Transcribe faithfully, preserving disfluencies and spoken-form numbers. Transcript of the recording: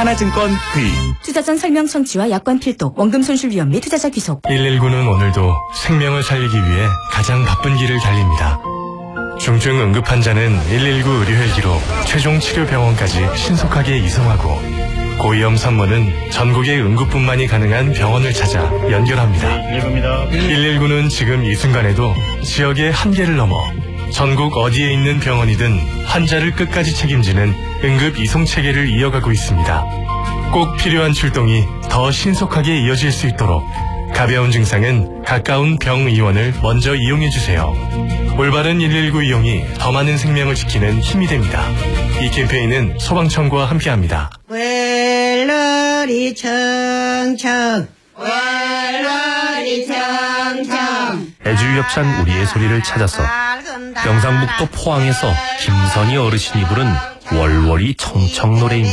하나증권 의. 투자 전 설명 청취와 약관 필독, 원금 손실 위험 및 투자자 귀속. 일일구는 오늘도 생명을 살리기 위해 가장 바쁜 길을 달립니다. 중증 응급 환자는 일일구 의료 헬기로 최종 치료 병원까지 신속하게 이송하고, 고위험 산모는 전국의 응급분만이 가능한 병원을 찾아 연결합니다. 일일구는 지금 이 순간에도 지역의 한계를 넘어 전국 어디에 있는 병원이든 환자를 끝까지 책임지는 응급 이송 체계를 이어가고 있습니다. 꼭 필요한 출동이 더 신속하게 이어질 수 있도록 가벼운 증상은 가까운 병의원을 먼저 이용해주세요. 올바른 일일구 이용이 더 많은 생명을 지키는 힘이 됩니다. 이 캠페인은 소방청과 함께합니다. 웰러리 청청 웰러리 청청. 애주협찬 우리의 소리를 찾아서 경상북도 포항에서 김선희 어르신이 부른 월월이 청청 노래입니다.